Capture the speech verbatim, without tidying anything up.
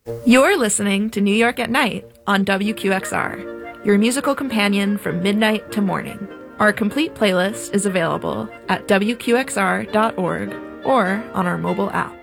You're listening to New York at Night on W Q X R, your musical companion from midnight to morning. Our complete playlist is available at W Q X R dot org or on our mobile app.